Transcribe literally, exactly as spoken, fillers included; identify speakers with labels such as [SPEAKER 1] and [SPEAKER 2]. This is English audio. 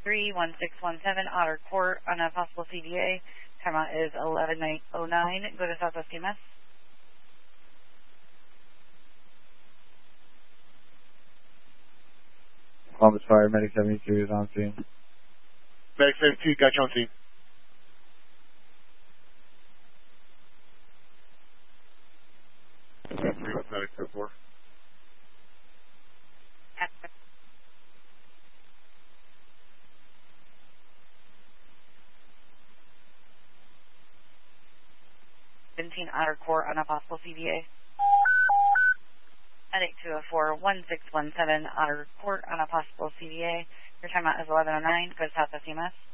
[SPEAKER 1] three one six one seven, Otter Court on a possible C V A. Timeout is eleven oh nine. Go to Southwest E M S.
[SPEAKER 2] Columbus Fire, Medic seventy-two is on scene.
[SPEAKER 3] Medic seventy-two, got you on scene. three one medic seventy-four.
[SPEAKER 1] seventeen Otter Court on a possible C V A. Medic two oh four, one six one seven, Otter Court on a possible C V A. Your timeout is eleven oh nine. Go to Southwest E M S.